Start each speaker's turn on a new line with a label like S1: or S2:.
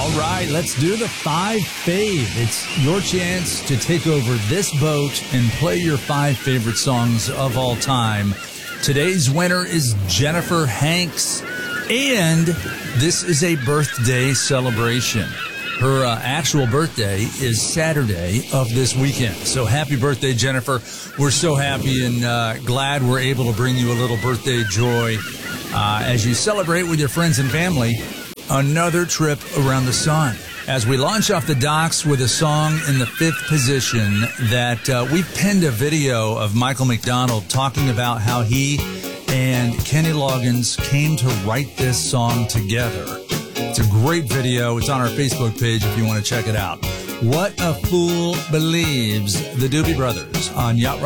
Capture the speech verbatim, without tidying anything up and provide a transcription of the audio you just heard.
S1: All right, let's do the five fave. It's your chance to take over this boat and play your five favorite songs of all time. Today's winner is Jennifer Hanks, and this is a birthday celebration. Her uh, actual birthday is Saturday of this weekend. So happy birthday, Jennifer. We're so happy and uh, glad we're able to bring you a little birthday joy uh, as you celebrate with your friends and family another trip around the sun. As we launch off the docks with a song in the fifth position that uh, we pinned a video of Michael McDonald talking about how he and Kenny Loggins came to write this song together. It's a great video. It's on our Facebook page if you want to check it out. What a Fool Believes, the Doobie Brothers on Yacht Rock.